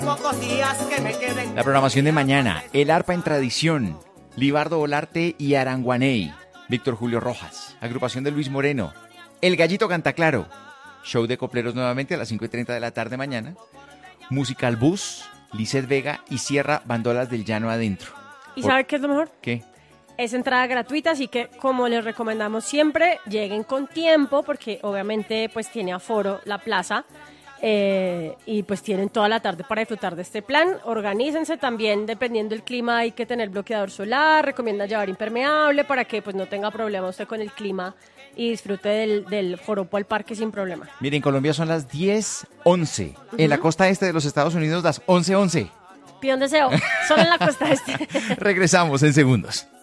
Pocos días que me queden. La programación de mañana, El Arpa en Tradición, Libardo Olarte y Aranguaney, Víctor Julio Rojas, agrupación de Luis Moreno, El Gallito Canta Claro, show de copleros nuevamente a las 5:30 de la tarde mañana, Musical Bus, Lizeth Vega y Sierra Bandolas del Llano Adentro. ¿Y sabe qué es lo mejor? ¿Qué? Es entrada gratuita, así que como les recomendamos siempre, lleguen con tiempo porque obviamente pues tiene aforo la plaza y pues tienen toda la tarde para disfrutar de este plan. Organícense también, dependiendo del clima hay que tener bloqueador solar, recomienda llevar impermeable para que pues no tenga problema usted con el clima y disfrute del joropo al parque sin problema. Miren, en Colombia son las 10:11, en la costa este de los Estados Unidos las 11:11. Pide un deseo, solo en la costa este. Regresamos en segundos.